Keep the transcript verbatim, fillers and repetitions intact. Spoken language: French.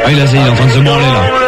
Ah, il, a, il est en train de se branler là.